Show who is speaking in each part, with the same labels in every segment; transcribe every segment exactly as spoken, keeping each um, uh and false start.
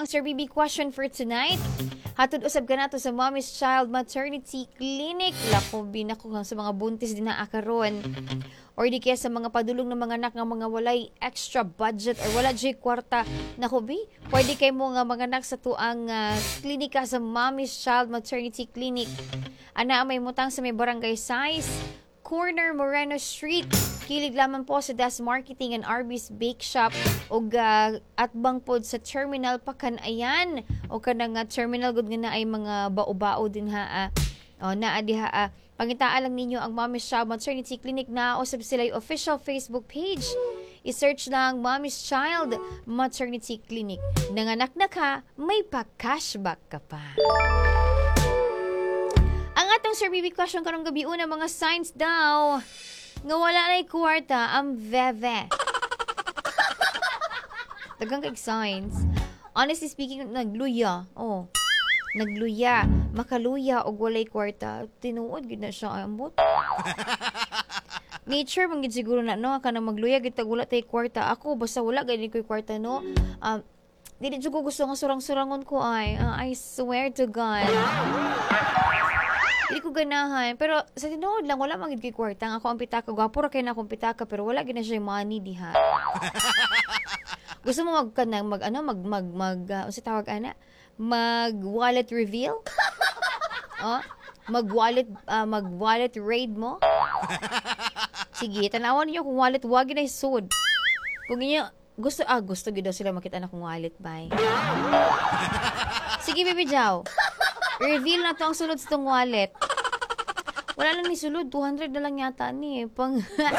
Speaker 1: ang Sir B B question for tonight. Hatod usab ka nato sa Mommy's Child Maternity Clinic. Lako, binako sa mga buntis din na akaron. Or di kaya sa mga padulong ng mga anak nga mga walay extra budget or wala di kwarta. Nako, bi, pwede kay mo nga mga anak sa tuang uh, klinika sa Mommy's Child Maternity Clinic. Ana may mutang sa may barangay size, corner Moreno Street. Kilig lamang po sa Das Marketing and Arby's Bake Shop o uh, atbang pod sa terminal Pakanayan o kanang uh, terminal gud nga na ay mga bao-bao din ha. Uh, o naa diha uh, pangitaan lang ninyo ang Mommy's Child Maternity Clinic na o sila yung official Facebook page. I-search lang Mommy's Child Maternity Clinic. Nanganak na ka, may pa-cashback ka pa. Ang atong Sir B B question karong gabi una mga signs daw nga wala na'y kwarta ang veve. Tagang kay signs. Honestly speaking, nagluya. Oh, nagluya. Makaluya o walay kwarta. Tinuod, gid na siya ambot. Nature, manggid siguro na, no? Kana magluya, gid tagula tay kwarta. Ako, basta wala, ganyan ko'y kwarta, no? Um, Dili ko gusto nga surang-surangon ko ay. Uh, I swear to God. Hindi ko ganahan. Pero sa tinood lang, wala magiging kay kwarta. Ako ang pitaka. Gwapo ra kayo na akong pitaka. Pero wala gina siya yung money diha. Gusto mo mag, mag, ano, mag, mag, mag, uh, ano tawag, ana? Mag wallet reveal? Oh? Mag wallet, uh, mag wallet raid mo? Sige, tanawan niyo kung wallet, wag na isod. Kung inyo, gusto, ah, gusto gid daw sila makita na kung wallet, bye. Sige, Baby Jow. Reveal na to ang sulod sa itong wallet. Wala lang ni sulod. two hundred na lang yata ni. Pang...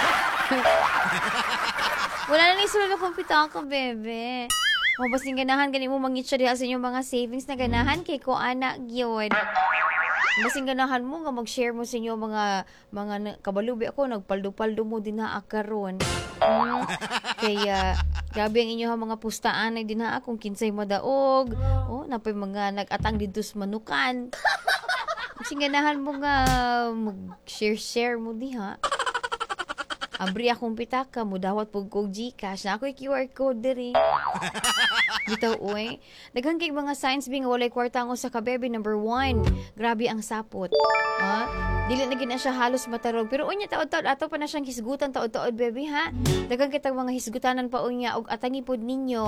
Speaker 1: Wala lang ni sulod na kumpita ka, bebe. O, basing ganahan, ganin mo mangitsa diha sa inyong mga savings na ganahan kay ko anak gyud. Basing ganahan mo nga mag-share mo sa inyo mga mga kabalubi ako, nagpaldo-paldo mo din na akaron. Mm, kaya grabe ang inyo mga pustaan ay din na akong kinsay madaog. Oh, napay mga nag-atang dito sa manukan. Basing ganahan mo nga mag-share-share mo diha. Abri akong pitaka mo dawat pug kog Gcash na ako'y Q R code diri. Bitaw oy. Daghang kay mga signs bing walay kwarta ngo sa kabebe number one. Grabe ang sapot. Ha? Dili na gid na siya halos matarog pero unya taod-taod ato pa na siyang hisgutan taod-taod baby ha. Daghang kitang mga hisgutanan pa unya og atangi pod ninyo.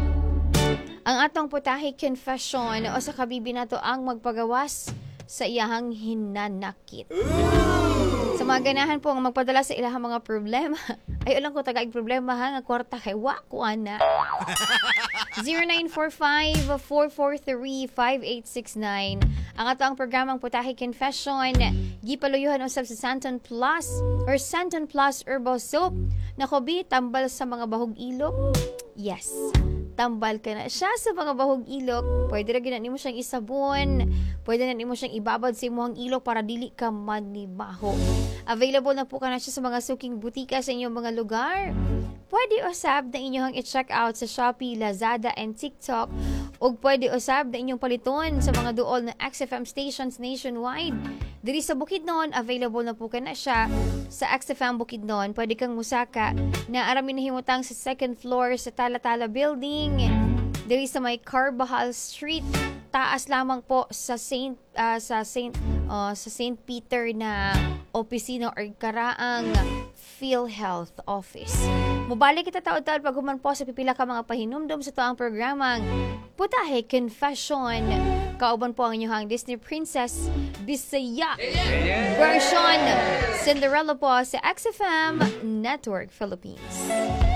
Speaker 1: Ang atong putahe confession o sa kabibi nato ang magpagawas sa iyahang hinanakit. Sa mga ganahan po ang magpadala sa ilahang mga problema. Ay, ulang ko tagaig problema ha, nga kwarta kay waku ana. zero nine four five, four four three, five eight six nine. Ang ato ang programang Putahe Confession. Gipaluyuhan usab sa Santon Plus or Santon Plus Herbal Soap. Nakobi, tambal sa mga bahog ilok. Yes. Tambal ka na siya sa mga bahog ilok. Pwede na gina nimo siyang isabon. Pwede na nimo siyang ibabad sa imong ilok para dili ka manibaho. Available na po ka na siya sa mga suking butika sa inyong mga lugar. Pwede usab na inyong i-check out sa Shopee, Lazada, and TikTok. O pwede usab na inyong paliton sa mga duol na X F M stations nationwide. Diri sa Bukidnon, available na po ka na siya sa X F M Bukidnon. Pwede kang musaka na aramin na himutang sa second floor sa Talatala Building. Diri sa may Carbajal Street, taas lamang po sa Saint uh, sa Saint uh, sa Saint Peter na opisina or karaang PhilHealth Office. Mubalik kita taod-taod pag human po sa pipila ka mga pahinumdom sa toang programang Putahe Confession. Kauban po ang inyong Disney Princess Bisaya version Cinderella po sa X F M Network Philippines.